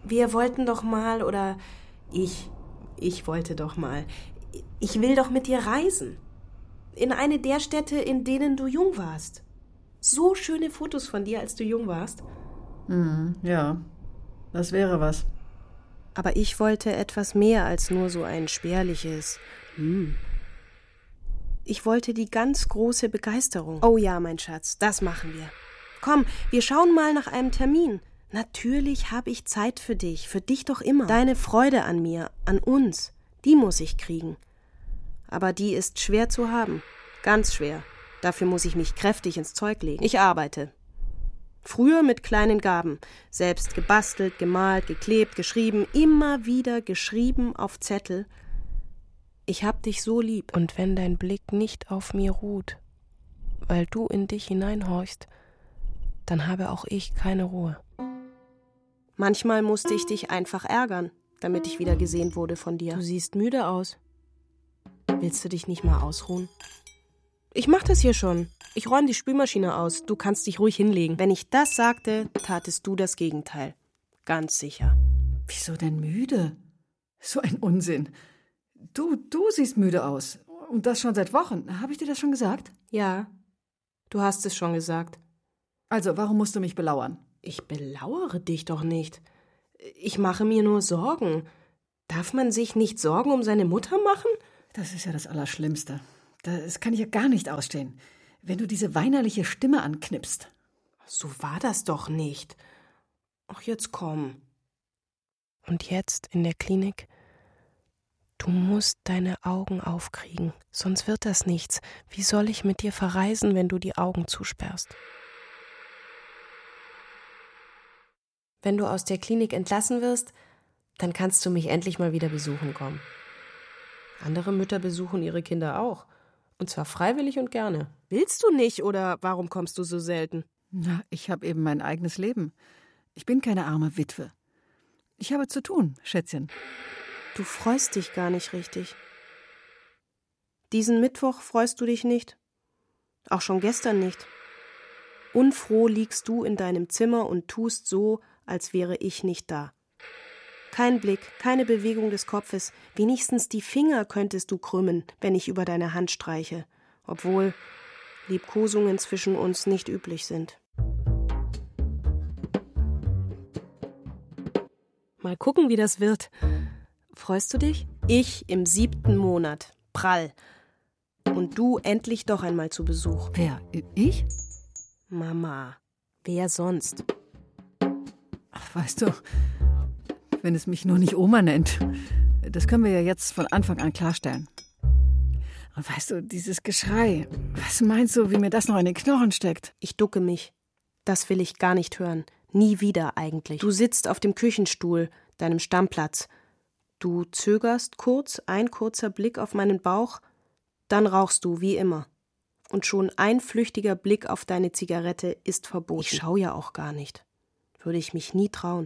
Wir wollten doch mal, oder ich wollte doch mal. Ich will doch mit dir reisen. In eine der Städte, in denen du jung warst. So schöne Fotos von dir, als du jung warst. Ja, das wäre was. Aber ich wollte etwas mehr als nur so ein spärliches Ich wollte die ganz große Begeisterung. Oh ja, mein Schatz, das machen wir. Komm, wir schauen mal nach einem Termin. Natürlich habe ich Zeit für dich doch immer. Deine Freude an mir, an uns, die muss ich kriegen. Aber die ist schwer zu haben, ganz schwer. Dafür muss ich mich kräftig ins Zeug legen. Ich arbeite. Früher mit kleinen Gaben, selbst gebastelt, gemalt, geklebt, geschrieben, immer wieder geschrieben auf Zettel. Ich hab dich so lieb. Und wenn dein Blick nicht auf mir ruht, weil du in dich hineinhorchst, dann habe auch ich keine Ruhe. Manchmal musste ich dich einfach ärgern, damit ich wieder gesehen wurde von dir. Du siehst müde aus. Willst du dich nicht mal ausruhen? Ich mach das hier schon. Ich räume die Spülmaschine aus. Du kannst dich ruhig hinlegen. Wenn ich das sagte, tatest du das Gegenteil. Ganz sicher. Wieso denn müde? So ein Unsinn. Du siehst müde aus. Und das schon seit Wochen. Habe ich dir das schon gesagt? Ja, du hast es schon gesagt. Also, warum musst du mich belauern? Ich belauere dich doch nicht. Ich mache mir nur Sorgen. Darf man sich nicht Sorgen um seine Mutter machen? Das ist ja das Allerschlimmste. Das kann ich ja gar nicht ausstehen. Wenn du diese weinerliche Stimme anknipst. So war das doch nicht. Ach, jetzt komm. Und jetzt in der Klinik? Du musst deine Augen aufkriegen, sonst wird das nichts. Wie soll ich mit dir verreisen, wenn du die Augen zusperrst? Wenn du aus der Klinik entlassen wirst, dann kannst du mich endlich mal wieder besuchen kommen. Andere Mütter besuchen ihre Kinder auch. Und zwar freiwillig und gerne. Willst du nicht, oder warum kommst du so selten? Na, ich habe eben mein eigenes Leben. Ich bin keine arme Witwe. Ich habe zu tun, Schätzchen. Du freust dich gar nicht richtig. Diesen Mittwoch freust du dich nicht. Auch schon gestern nicht. Unfroh liegst du in deinem Zimmer und tust so, als wäre ich nicht da. Kein Blick, keine Bewegung des Kopfes. Wenigstens die Finger könntest du krümmen, wenn ich über deine Hand streiche. Obwohl Liebkosungen zwischen uns nicht üblich sind. Mal gucken, wie das wird. Freust du dich? Ich im 7. Monat. Prall. Und du endlich doch einmal zu Besuch. Wer? Ich? Mama. Wer sonst? Ach, weißt du, wenn es mich nur nicht Oma nennt. Das können wir ja jetzt von Anfang an klarstellen. Und weißt du, dieses Geschrei, was meinst du, wie mir das noch in den Knochen steckt? Ich ducke mich. Das will ich gar nicht hören. Nie wieder eigentlich. Du sitzt auf dem Küchenstuhl, deinem Stammplatz. Du zögerst kurz, ein kurzer Blick auf meinen Bauch, dann rauchst du, wie immer. Und schon ein flüchtiger Blick auf deine Zigarette ist verboten. Ich schau ja auch gar nicht. Würde ich mich nie trauen.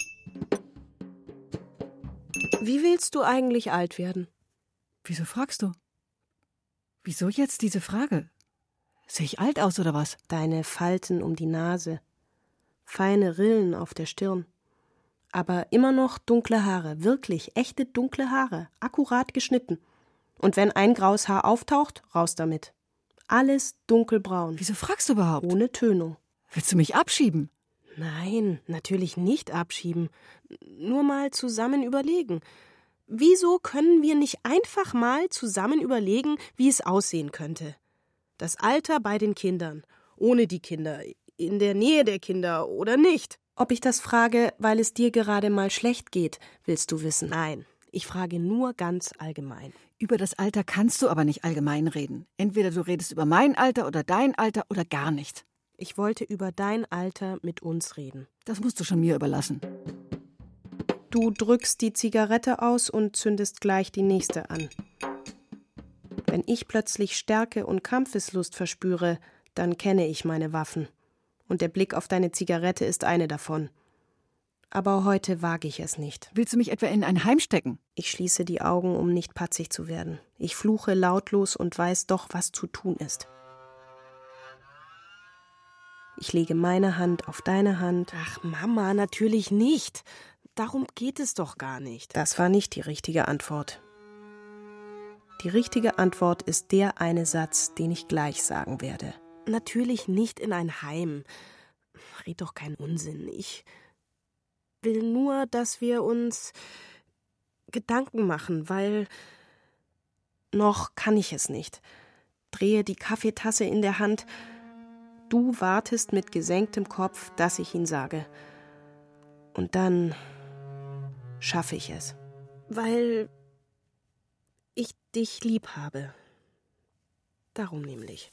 Wie willst du eigentlich alt werden? Wieso fragst du? Wieso jetzt diese Frage? Sehe ich alt aus oder was? Deine Falten um die Nase, feine Rillen auf der Stirn. Aber immer noch dunkle Haare, wirklich echte dunkle Haare, akkurat geschnitten. Und wenn ein graues Haar auftaucht, raus damit. Alles dunkelbraun. Wieso fragst du überhaupt? Ohne Tönung. Willst du mich abschieben? Nein, natürlich nicht abschieben. Nur mal zusammen überlegen. Wieso können wir nicht einfach mal zusammen überlegen, wie es aussehen könnte? Das Alter bei den Kindern, ohne die Kinder, in der Nähe der Kinder oder nicht. Ob ich das frage, weil es dir gerade mal schlecht geht, willst du wissen? Nein, ich frage nur ganz allgemein. Über das Alter kannst du aber nicht allgemein reden. Entweder du redest über mein Alter oder dein Alter oder gar nicht. Ich wollte über dein Alter mit uns reden. Das musst du schon mir überlassen. Du drückst die Zigarette aus und zündest gleich die nächste an. Wenn ich plötzlich Stärke und Kampfeslust verspüre, dann kenne ich meine Waffen. Und der Blick auf deine Zigarette ist eine davon. Aber heute wage ich es nicht. Willst du mich etwa in ein Heim stecken? Ich schließe die Augen, um nicht patzig zu werden. Ich fluche lautlos und weiß doch, was zu tun ist. Ich lege meine Hand auf deine Hand. Ach, Mama, natürlich nicht. darum geht es doch gar nicht. Das war nicht die richtige Antwort. Die richtige Antwort ist der eine Satz, den ich gleich sagen werde. Natürlich nicht in ein Heim. Red doch keinen Unsinn. Ich will nur, dass wir uns Gedanken machen, weil noch kann ich es nicht. Drehe die Kaffeetasse in der Hand. Du wartest mit gesenktem Kopf, dass ich ihn sage. Und dann schaffe ich es. Weil ich dich lieb habe. Darum nämlich.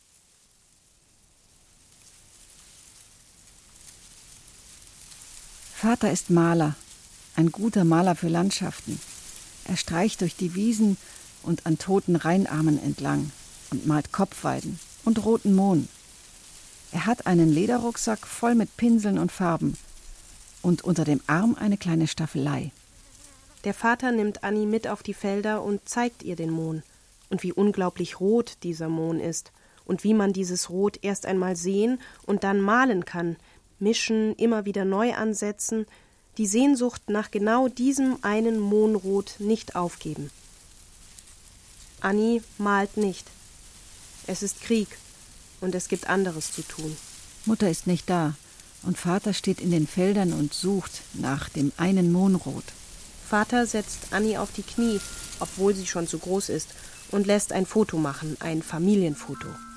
Vater ist Maler, ein guter Maler für Landschaften. Er streicht durch die Wiesen und an toten Rheinarmen entlang und malt Kopfweiden und roten Mohn. Er hat einen Lederrucksack voll mit Pinseln und Farben und unter dem Arm eine kleine Staffelei. Der Vater nimmt Annie mit auf die Felder und zeigt ihr den Mohn und wie unglaublich rot dieser Mohn ist und wie man dieses Rot erst einmal sehen und dann malen kann, mischen, immer wieder neu ansetzen, die Sehnsucht nach genau diesem einen Mohnrot nicht aufgeben. Annie malt nicht. Es ist Krieg und es gibt anderes zu tun. Mutter ist nicht da und Vater steht in den Feldern und sucht nach dem einen Mohnrot. Vater setzt Annie auf die Knie, obwohl sie schon zu groß ist, und lässt ein Foto machen, ein Familienfoto.